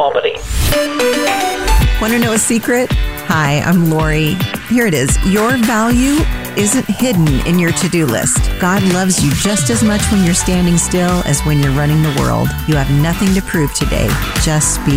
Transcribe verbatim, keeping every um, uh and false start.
Albany. Want to know a secret? Hi, I'm Lori. Here it is. Your value isn't hidden in your to-do list. God loves you just as much when you're standing still as when you're running the world. You have nothing to prove today. Just be